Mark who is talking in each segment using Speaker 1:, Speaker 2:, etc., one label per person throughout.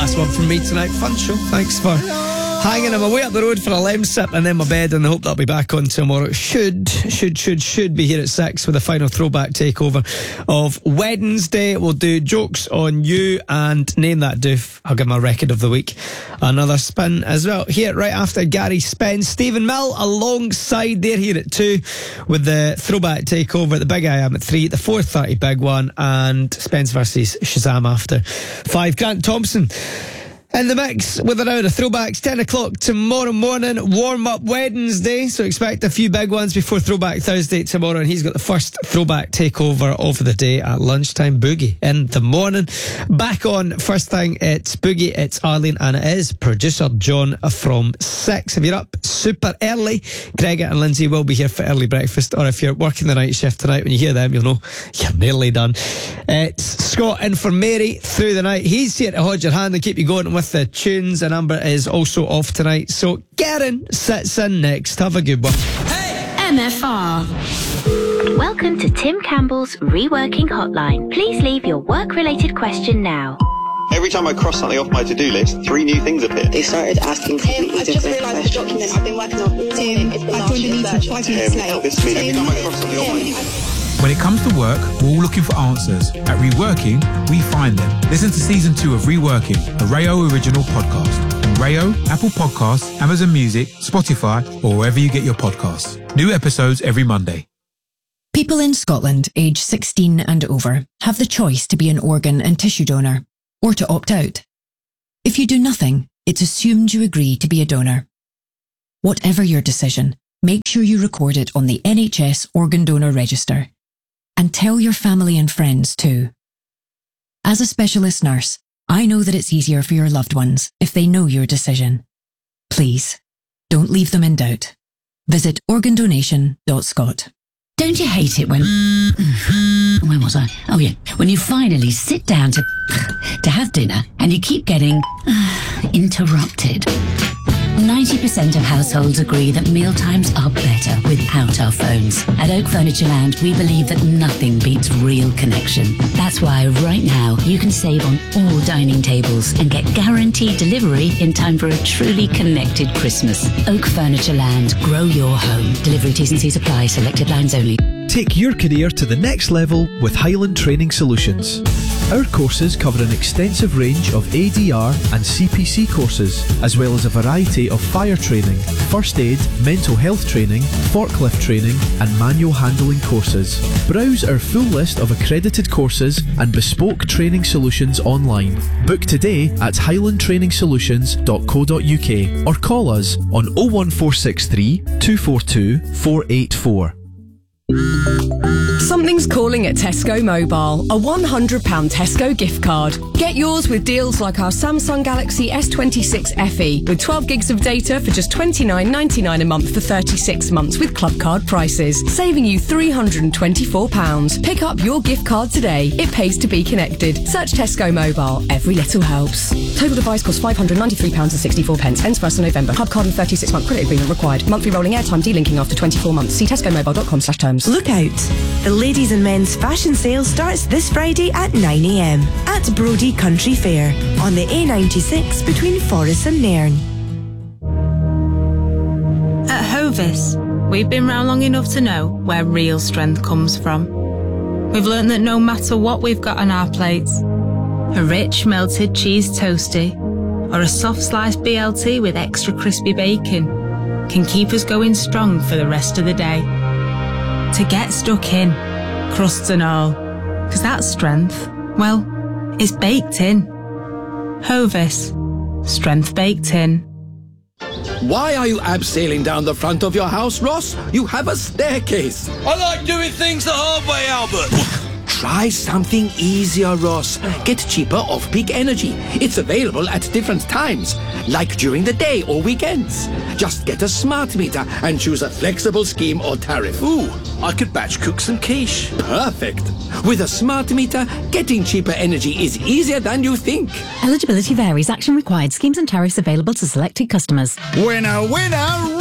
Speaker 1: last one from me tonight. Fun show. Thanks for hanging on my way up the road for a lem sip and then my bed, and I hope that'll be back on tomorrow. Should be here at 6 with a final throwback takeover of Wednesday. We'll do jokes on you and name that doof. I'll give my record of the week another spin as well. Here right after Gary Spence, Stephen Mill alongside. They're here at 2 with the throwback takeover. The Big I Am at 3, the 4:30 big one, and Spence versus Shazam after 5. Grant Thompson in the mix with a round of throwbacks. 10 o'clock tomorrow morning, warm up Wednesday, so expect a few big ones before Throwback Thursday tomorrow, and he's got the first throwback takeover of the day at lunchtime. Boogie in the morning. Back on first thing, it's Boogie, it's Arlene, and it is producer John from 6. If you're up super early, Greg and Lindsay will be here for early breakfast, or if you're working the night shift tonight, when you hear them, you'll know you're nearly done. It's Scott in for Mary through the night. He's here to hold your hand and keep you going with the tunes, and Amber is also off tonight, so Garen sits in next. Have a good one.
Speaker 2: Hey! MFR. Welcome to Tim Campbell's Reworking Hotline. Please leave your work-related question now.
Speaker 3: Every time I cross something off my to-do list, 3 new things appear.
Speaker 4: They started asking completely
Speaker 5: I've just realised the document I've been working on. Tim, I joined the meeting 5 minutes late.
Speaker 3: This means every time I cross something off my...
Speaker 6: When it comes to work, we're all looking for answers. At Reworking, we find them. Listen to Season 2 of Reworking, a Rayo original podcast. On Rayo, Apple Podcasts, Amazon Music, Spotify, or wherever you get your podcasts. New episodes every Monday.
Speaker 7: People in Scotland aged 16 and over have the choice to be an organ and tissue donor, or to opt out. If you do nothing, it's assumed you agree to be a donor. Whatever your decision, make sure you record it on the NHS Organ Donor Register. And tell your family and friends too. As a specialist nurse, I know that it's easier for your loved ones if they know your decision. Please, don't leave them in doubt. Visit organdonation.scot.
Speaker 8: Don't you hate it when... Where was I? Oh yeah, when you finally sit down to have dinner and you keep getting interrupted. 90% of households agree that mealtimes are better without our phones. At Oak Furniture Land, we believe that nothing beats real connection. That's why right now you can save on all dining tables and get guaranteed delivery in time for a truly connected Christmas. Oak Furniture Land, grow your home. Delivery T's and C's apply, selected lines only.
Speaker 9: Take your career to the next level with Highland Training Solutions. Our courses cover an extensive range of ADR and CPC courses, as well as a variety of fire training, first aid, mental health training, forklift training and manual handling courses. Browse our full list of accredited courses and bespoke training solutions online. Book today at highlandtrainingsolutions.co.uk or call us on 01463 242 484.
Speaker 10: Something's calling at Tesco Mobile. A £100 Tesco gift card. Get yours with deals like our Samsung Galaxy S26 FE with 12 gigs of data for just $29.99 a month for 36 months with club card prices, saving you £324. Pick up your gift card today. It pays to be connected. Search Tesco Mobile. Every little helps. Total device costs £593.64. Ends 1st of November. Club card and 36-month credit agreement required. Monthly rolling airtime delinking after 24 months. See tescomobile.com/terms.
Speaker 11: Look out! The ladies and men's fashion sale starts this Friday at 9 a.m. at Brodie Country Fair on the A96 between Forres and Nairn.
Speaker 12: At Hovis, we've been round long enough to know where real strength comes from. We've learned that no matter what we've got on our plates, a rich melted cheese toastie or a soft sliced BLT with extra crispy bacon can keep us going strong for the rest of the day. To get stuck in, crusts and all, because that strength, well, is baked in. Hovis, strength baked in.
Speaker 13: Why are you abseiling down the front of your house, Ross? You have a staircase.
Speaker 14: I like doing things the hard way, Albert.
Speaker 13: Try something easier, Ross. Get cheaper off-peak energy. It's available at different times, like during the day or weekends. Just get a smart meter and choose a flexible scheme or tariff.
Speaker 14: Ooh, I could batch cook some quiche.
Speaker 13: Perfect. With a smart meter, getting cheaper energy is easier than you think.
Speaker 15: Eligibility varies. Action required. Schemes and tariffs available to selected customers.
Speaker 16: Winner, winner,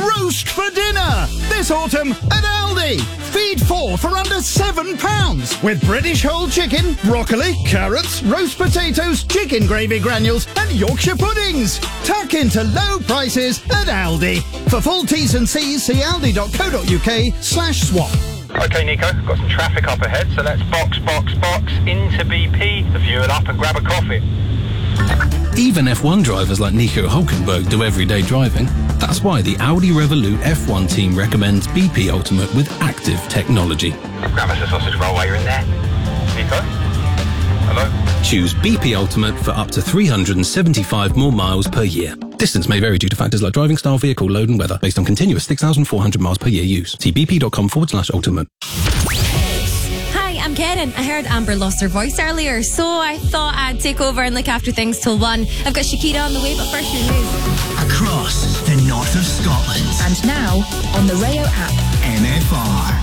Speaker 4: roast for dinner. This autumn at Aldi. Feed 4 for under £7 with British whole chicken, broccoli, carrots, roast potatoes, chicken gravy granules and Yorkshire puddings. Tuck into low prices at Aldi. For full T's and C's, see aldi.co.uk/swap.
Speaker 15: OK, Nico, got some traffic up ahead, so let's box into BP to fuel up and grab a coffee.
Speaker 16: Even F1 drivers like Nico Hulkenberg do everyday driving. That's why the Audi Revolut F1 team recommends BP Ultimate with active technology.
Speaker 15: Grab us a sausage roll while you're in there. Nico? Hello?
Speaker 16: Choose BP Ultimate for up to 375 more miles per year. Distance may vary due to factors like driving style, vehicle load and weather, based on continuous 6,400 miles per year use. See bp.com/ultimate.
Speaker 17: Hi, I'm Karen. I heard Amber lost her voice earlier, so I thought I'd take over and look after things till 1. I've got Shakira on the way, but first your news.
Speaker 18: Across the north of Scotland.
Speaker 19: And now, on the Rayo app.
Speaker 18: NFR.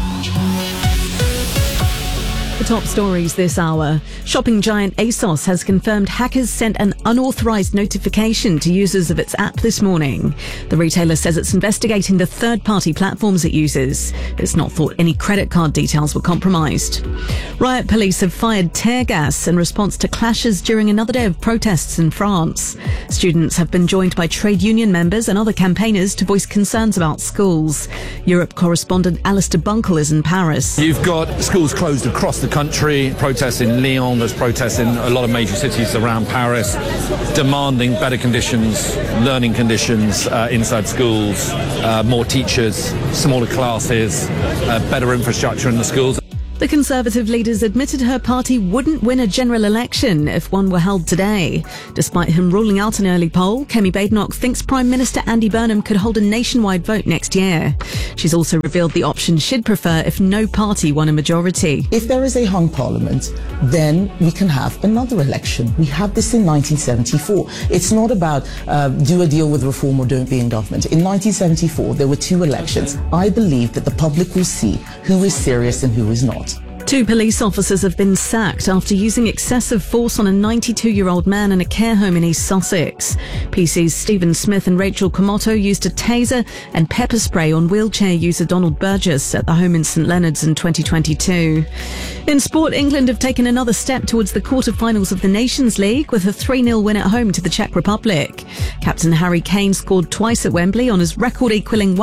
Speaker 20: The top stories this hour. Shopping giant ASOS has confirmed hackers sent an unauthorised notification to users of its app this morning. The retailer says it's investigating the third-party platforms it uses. It's not thought any credit card details were compromised. Riot police have fired tear gas in response to clashes during another day of protests in France. Students have been joined by trade union members and other campaigners to voice concerns about schools. Europe correspondent Alistair Bunkle is in Paris.
Speaker 21: You've got schools closed across the country, protests in Lyon, there's protests in a lot of major cities around Paris, demanding better conditions, learning conditions inside schools, more teachers, smaller classes, better infrastructure in the schools.
Speaker 20: The Conservative leaders admitted her party wouldn't win a general election if one were held today. Despite him ruling out an early poll, Kemi Badenoch thinks Prime Minister Andy Burnham could hold a nationwide vote next year. She's also revealed the option she'd prefer if no party won a majority.
Speaker 22: If there is a hung parliament, then we can have another election. We had this in 1974. It's not about do a deal with reform or don't be in government. In 1974, there were 2 elections. I believe that the public will see who is serious and who is not.
Speaker 20: 2 police officers have been sacked after using excessive force on a 92-year-old man in a care home in East Sussex. PC's Stephen Smith and Rachel Komoto used a taser and pepper spray on wheelchair user Donald Burgess at the home in St Leonard's in 2022. In sport, England have taken another step towards the quarter-finals of the Nations League with a 3-0 win at home to the Czech Republic. Captain Harry Kane scored twice at Wembley on his record-equalling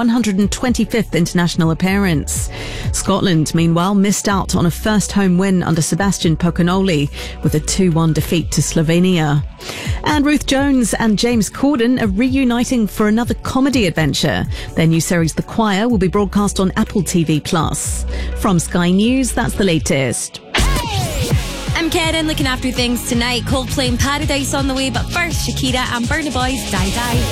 Speaker 20: 125th international appearance. Scotland, meanwhile, missed out on a first home win under Sebastian Pocanoli with a 2-1 defeat to Slovenia. And Ruth Jones and James Corden are reuniting for another comedy adventure. Their new series The Choir will be broadcast on Apple TV+. From Sky News, that's the latest.
Speaker 17: I'm Karen, looking after things tonight. Coldplay and Paradise on the way, but first, Shakira and Burna Boy's Die Die.